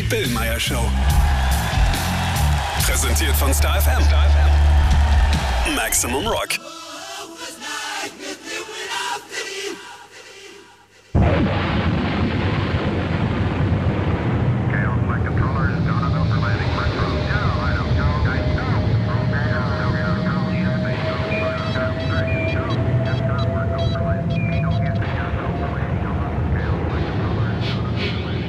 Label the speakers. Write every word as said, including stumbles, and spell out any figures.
Speaker 1: Billmeyer Show. Präsentiert von Star F M. Maximum Rock.